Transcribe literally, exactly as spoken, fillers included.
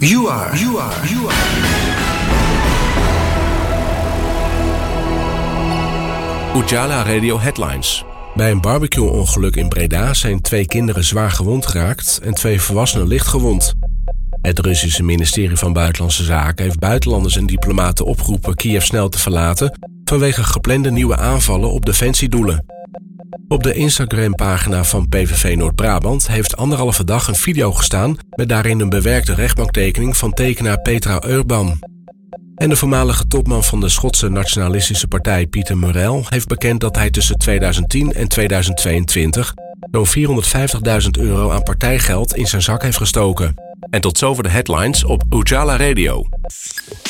You are, you are, you are. Ujala Radio Headlines. Bij een barbecue-ongeluk in Breda zijn twee kinderen zwaar gewond geraakt en twee volwassenen licht gewond. Het Russische ministerie van Buitenlandse Zaken heeft buitenlanders en diplomaten opgeroepen Kiev snel te verlaten vanwege geplande nieuwe aanvallen op defensiedoelen. Op de Instagram-pagina van P V V Noord-Brabant heeft anderhalve dag een video gestaan met daarin een bewerkte rechtbanktekening van tekenaar Petra Urban. En de voormalige topman van de Schotse nationalistische partij Peter Murrell heeft bekend dat hij tussen tweeduizend tien en tweeduizend tweeëntwintig zo'n vierhonderdvijftigduizend euro aan partijgeld in zijn zak heeft gestoken. En tot zover de headlines op Ujala Radio.